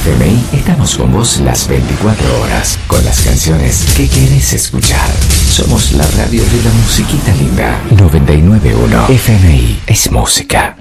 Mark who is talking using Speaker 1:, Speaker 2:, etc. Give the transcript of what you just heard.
Speaker 1: FMI estamos con vos las 24 horas, con las canciones que querés escuchar. Somos la radio de la musiquita linda. 99.1 FMI es música.